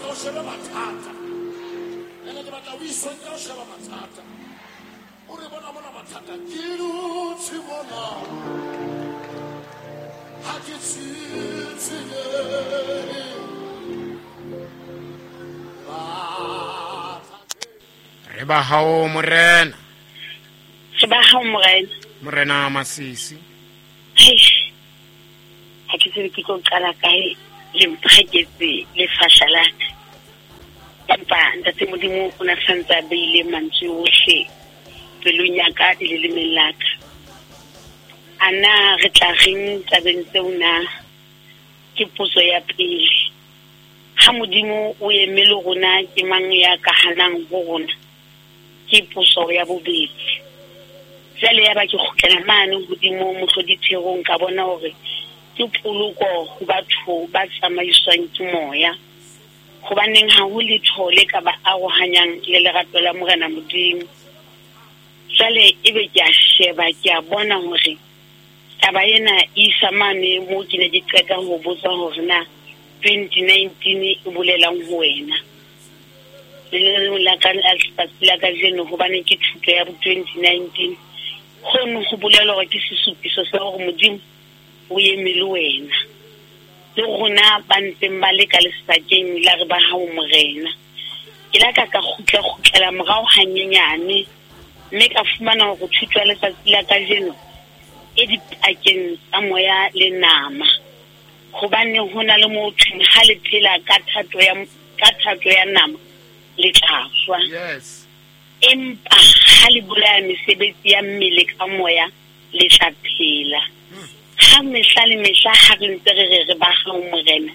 o shebe mathata ene ke batla o isonka o sheba mathata o re bona mathata ke dutse bona ha ke tsitsile re ba hao morena se ba hao morena Masisi ha ke tsebe ke go qala kae le mpaketse le fashalaka empa ntate modimo o na santsa beile mantswe ohle pelong ya ka le lelemeng la ka ana re tla reng tabeng tseo na ke potso ya pele ha modimo o emele rona ke mang ya ka hanang ho rona ke potso ya bobedi jale ya ba ke khokela mane modimo mohlodithegong ka bona hore ke poloko ho batho ba tsamaiswang ke moya hobaneng ha ho letho le ka ba arohanyang le lerato la morena modimo jale ebe ke a sheba ke a bona hore taba ena isa mane mo ke ne ke qeta ho botsa hore na 2019 e bolelang ho wena le la ka jeno hobane ke thuto ya 2019 khono go bolela hore ke sesupiso sa hore modimo o emele wena le rona ba ntseng ba le ka lesakeng la re ba hao morena ke la ka khutlela morao hanyenyane mme ka fumana hore thuto ya letsatsi la ka jeno e dipakeng tsa moya le nama hobane hona le motho ha le phela ka thato ya nama le tlaswa yes empa ha le bolaya mesebetsi ya mmele ka moya le tla phela ha mehla le mehla ha re ntse re ba hao morena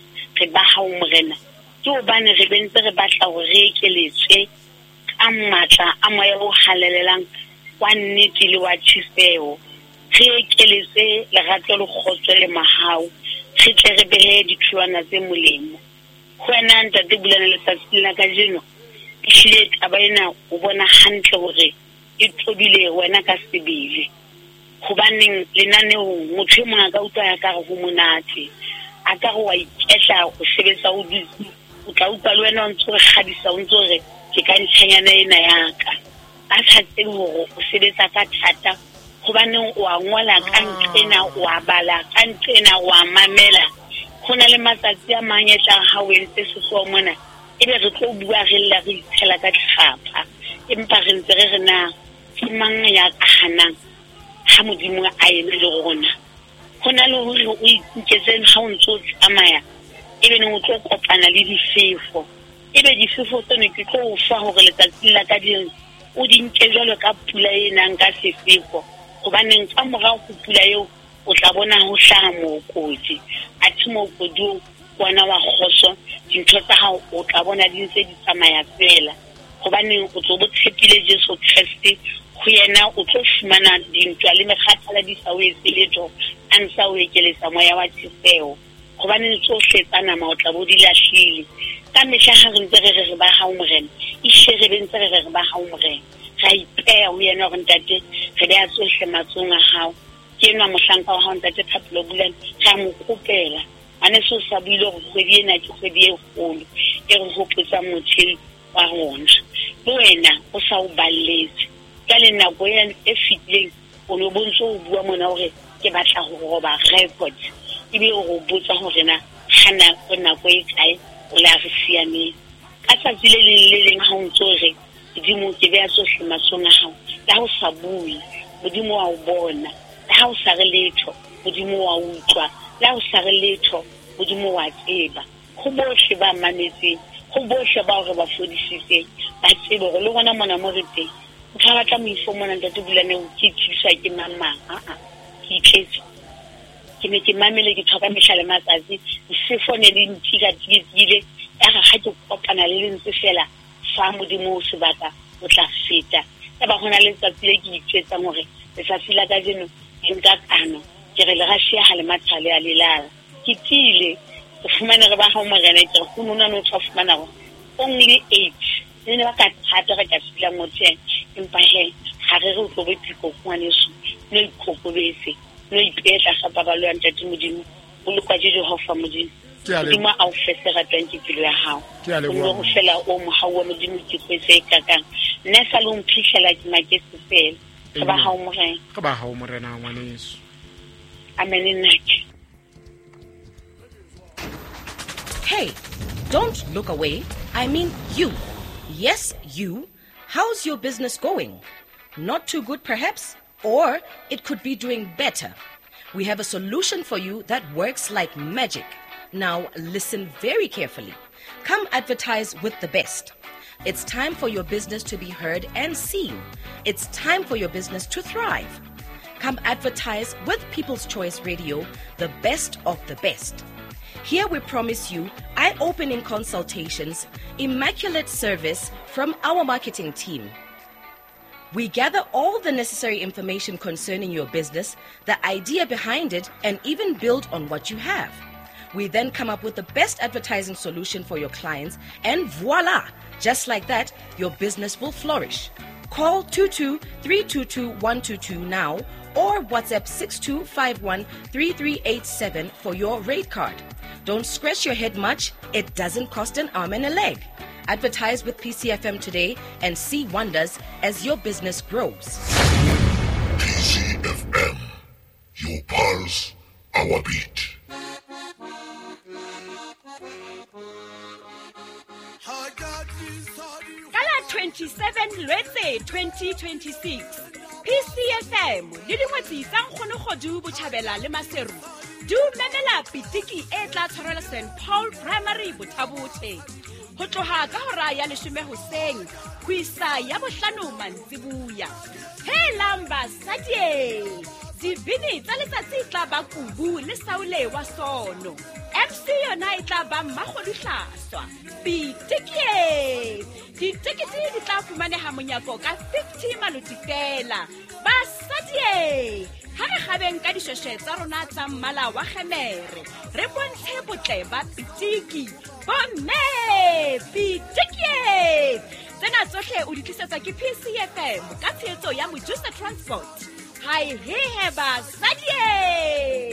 ke hobane re bentse re batla hore re ekeletswe ka matla a moya o halelelang wa nnete le wa tshifeo re ekeletse lerato le kgotso le mahao re tle re behe dithuwana tse molemo wena ntate bulana letsatsi la ka jeno ehlile taba ena o bona hantle hore e tobile wena ka sebele hobaneng lenaneong motho e mong a ka utlwa ya ka re ho monate a ka re wa iketla o sebetsa o dutse o tla utlwa le wena o ntse o kgadisa o ntse re ke ka ntshanyana ena ya ka a sa tsebe hore o sebetsa ka thata hobaneng o a ngola ka ntlena o a bala ka ntlena o a mamela hona le matsatsi a manyetla ha o entse seso mona ebe re tlo bua re lla re itshela ka tlhapa empa re ntse re na ke mang ya ka hanang ha modimo a ene le rona hona le hore o iketseng ha o ntse o tsamaya ebe ne o tlo kopana le difefo ebe difefo tsone ke tlo o fa hore letsatsi la ka ding o di nke jalo ka pula e nang ka sefefo hobaneng ka morao go pula eo o tla bona ho hlaha mookodi a thimokodio bona wa khoso dintho tsa hao o tla bona di ntse di tsamaya fela hobaneng o tlo botshepile Jesu Kriste ho yena o tlo fumana dintwa le mekgathala di sa o etseletso a ntsa o ekeletsa moya wa tshefeo hobaneng tsohle tsa nama o tla bo di lahlile ka mehla ha re ntse re ba hao morena e shere bentse re ba hao morena ra ipeya ho yena hore ntate re be a tsohle matsong a hao ke nwa mohlanka wa hao ntate Thapelo Bulane ra mo kopela ane so sa buile go kgwedi ena ke kgwedi e kgolo e re hopotsa motho wa rona le wena o sa o balletse ka le nako e fitileng o no bontso o bua mona hore ke batla ho roba record ebe o botsa hore na hana o nako e kae o la re siame ka tsatsi le leng ha o ntso re modimo ke be a tsohle matsong a hao la ho sa bue modimo wa o bona la ha o sa re letho modimo wa utlwa la ho sa re letho modimo wa tseba ho bohle ba mametseng ho bohle ba hore ba fodisitse ba tsebe hore le gona mona mo re teng o tla batla moifo mona ntate Bulane o ke tshisa ke mama ke tletse ke ne ke mamele ke thoka mehla le matsatsi se fone le ntika tigile ya ga ke kopana le ntse fela fa modimo o se batla o tla feta ya ba hona le tsatsi le ke itsetsa hore letsatsi la ka jeno nka kana ke re le rashia ha le mathale a lelala ke tile go fumana re ba ha morena ke go nona no tsa fumana go only 8 ne ba ka thata re ka sila motse empa he ha re go tlo be piko kwane su no ikokobetse no ipetla ga ba lo ntate modimo o le kwa Jehova modimo Ke a modimo a o fe se ratang ke pelo ya hao Ke a o leboha. no fela o mo ha wa modimo ke se kakang nna sa lo mphihlela ke maketse fela ka ba hao morena Ka ba hao morena ngwaneso. amen nake. Hey, don't look away. I mean you. Yes, you. How's your business going? Not too good, perhaps? Or it could be doing better. We have a solution for you that works like magic. Now, listen very carefully. Come advertise with the best. It's time for your business to be heard and seen. It's time for your business to thrive. Come advertise with People's Choice Radio, the best of the best. Here we promise you eye-opening consultations, immaculate service from our marketing team. We gather all the necessary information concerning your business, the idea behind it, and even build on what you have. We then come up with the best advertising solution for your clients, and voila! Just like that, your business will flourish. Call 22-322-122 now or WhatsApp 6251-3387 for your rate card. Don't scratch your head much. It doesn't cost an arm and a leg. Advertise with PCFM today and see wonders as your business grows. PCFM, your pulse, our beat. Kala 27 Lwetse 2026 PCFM le dingwetsi tsa nkgono godu botjhabela le maseru du memela pitiki e tla tshwarela St Paul Primary Bothabothe ho tloha ka hora ya 10 hoseng ho isa ya bohlano mantsibuya he lamba sadie dibini tsa letsatsi tla ba kubu le saule wa sono MC yona itla ba mmagodihlaswa pitiki ditekete di tla fumaneha monyako ka 50 maluti fela basadie ha re gabeng ka dishweshwe tsa rona tsa mmala wa gemere re bontshe botle ba pitiki bomme pitiki tsena tsohle o di tlisetsa ke PCFM ka tshehetso ya Mojusa Transport. Hi, hey, basadie!